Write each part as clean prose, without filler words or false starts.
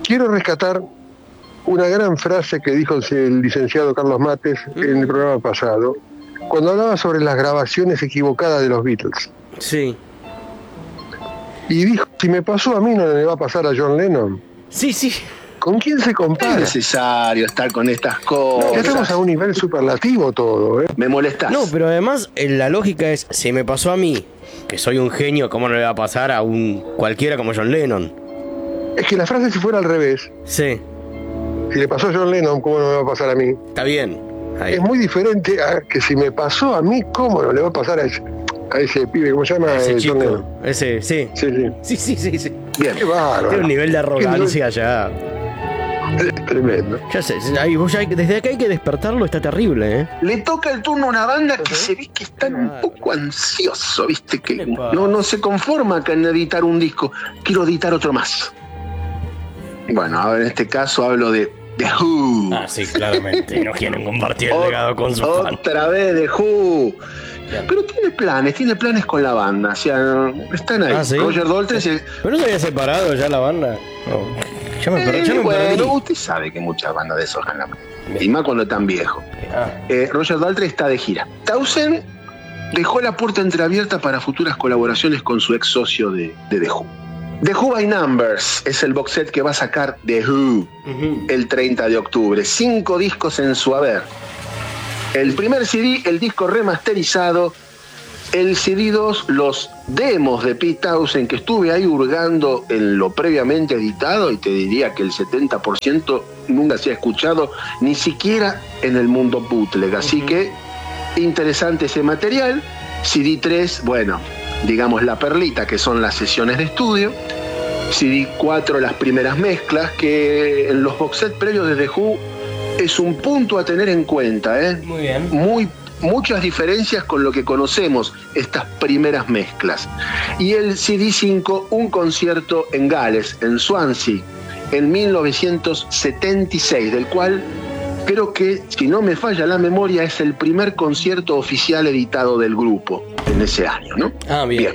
quiero rescatar una gran frase que dijo el licenciado Carlos Mates en el programa pasado, cuando hablaba sobre las grabaciones equivocadas de los Beatles. Sí. Y dijo, si me pasó a mí, ¿no le va a pasar a John Lennon? Sí, sí. ¿Con quién se compara? Es necesario estar con estas cosas. Ya estamos a un nivel superlativo todo, ¿eh? Me molestás. No, pero además la lógica es, si me pasó a mí, que soy un genio, ¿cómo no le va a pasar a un cualquiera como John Lennon? Es que la frase si fuera al revés, Sí. si le pasó a John Lennon, ¿cómo no me va a pasar a mí? Está bien. Ahí. Es muy diferente a que si me pasó a mí, ¿cómo no le va a pasar a ese pibe? ¿Cómo se llama? Ese John chico. Lennon. Ese, sí. Sí. Bien. Qué bárbaro. Tiene un nivel de arrogancia ya. Es tremendo. Ya sé, ahí, desde acá hay que despertarlo, está terrible, ¿eh? Le toca el turno a una banda que se ve que están un poco ansioso, ¿viste? Que no se conforma con editar un disco. Quiero editar otro más. Bueno, ahora en este caso hablo de The Who. Ah, sí, claramente. No quieren compartir el legado con su fan. Otra vez The Who. Pero tiene planes con la banda. O sea, están ahí. Ah, ¿sí? Roger Daltrey se... ¿Pero no se había separado ya la banda? No. Ya me perdí. Bueno, usted sabe que muchas bandas deshojan la banda. Y más cuando están viejos. Roger Daltrey está de gira. Townsend dejó la puerta entreabierta para futuras colaboraciones con su ex socio de The Who. The Who by Numbers es el box set que va a sacar The Who el 30 de octubre. 5 discos en su haber. El primer CD, el disco remasterizado. El CD 2, los demos de Pete Townshend, que estuve ahí hurgando en lo previamente editado, y te diría que el 70% nunca se ha escuchado, ni siquiera en el mundo bootleg. Así que, interesante ese material. CD 3, bueno, digamos la perlita, que son las sesiones de estudio. CD 4, las primeras mezclas, que en los box sets previos de The Who es un punto a tener en cuenta, ¿eh? Muy bien. Muchas diferencias con lo que conocemos, estas primeras mezclas. Y el CD 5, un concierto en Gales, en Swansea, en 1976, del cual creo que, si no me falla la memoria, es el primer concierto oficial editado del grupo en ese año, ¿no? Ah, bien.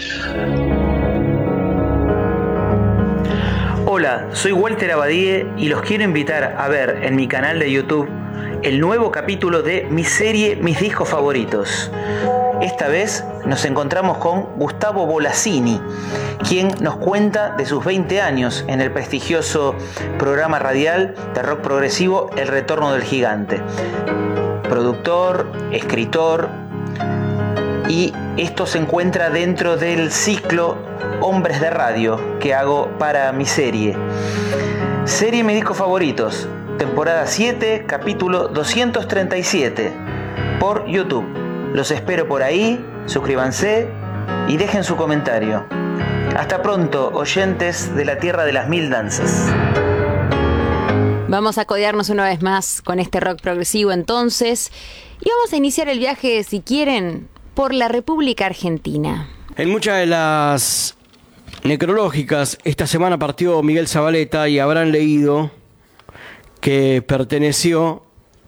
Hola, soy Walter Abadie y los quiero invitar a ver en mi canal de YouTube el nuevo capítulo de mi serie Mis Discos Favoritos. Esta vez nos encontramos con Gustavo Bolasini, quien nos cuenta de sus 20 años en el prestigioso programa radial de rock progresivo El Retorno del Gigante. Productor, escritor, y esto se encuentra dentro del ciclo Hombres de Radio que hago para mi serie. Serie Mis Discos Favoritos, temporada 7, capítulo 237, por YouTube. Los espero por ahí, suscríbanse y dejen su comentario. Hasta pronto, oyentes de la Tierra de las Mil Danzas. Vamos a codearnos una vez más con este rock progresivo entonces, y vamos a iniciar el viaje, si quieren, por la República Argentina. En muchas de las necrológicas, esta semana partió Miguel Zavaleta y habrán leído que perteneció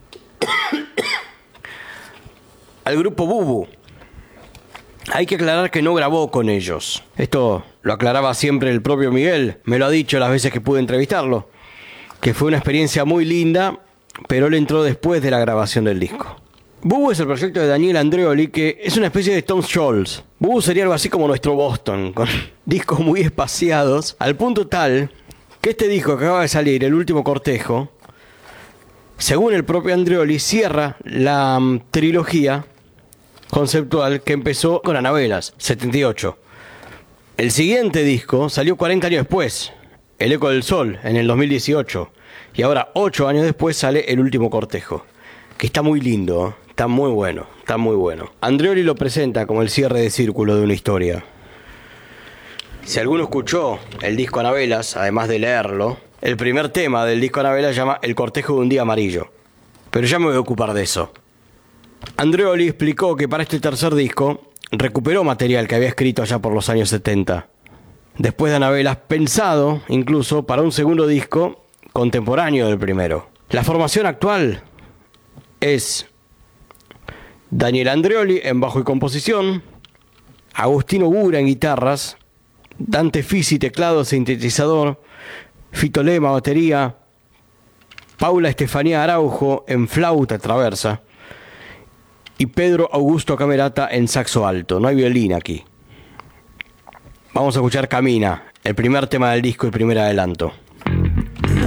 al grupo Bubu. Hay que aclarar que no grabó con ellos. Esto lo aclaraba siempre el propio Miguel. Me lo ha dicho las veces que pude entrevistarlo. Que fue una experiencia muy linda, pero él entró después de la grabación del disco. Bubu es el proyecto de Daniel Andreoli, que es una especie de Tom Scholz. Bubu sería algo así como nuestro Boston, con discos muy espaciados, al punto tal que este disco que acaba de salir, El Último Cortejo, según el propio Andreoli, cierra la trilogía conceptual que empezó con Anabelas, 78. El siguiente disco salió 40 años después, El Eco del Sol, en el 2018. Y ahora, 8 años después, sale El Último Cortejo, que está muy lindo, está muy bueno, está muy bueno. Andreoli lo presenta como el cierre de círculo de una historia. Si alguno escuchó el disco Anabelas, además de leerlo, el primer tema del disco Anabelas se llama El Cortejo de un Día Amarillo. Pero ya me voy a ocupar de eso. Andreoli explicó que para este tercer disco recuperó material que había escrito allá por los años 70. Después de Anabelas, pensado incluso para un segundo disco contemporáneo del primero. La formación actual es Daniel Andreoli en bajo y composición, Agustino Gura en guitarras, Dante Fisi teclado, sintetizador, Fito Lema, batería, Paula Estefanía Araujo en flauta traversa y Pedro Augusto Camerata en saxo alto. No hay violín aquí. Vamos a escuchar Camina, el primer tema del disco, el primer adelanto.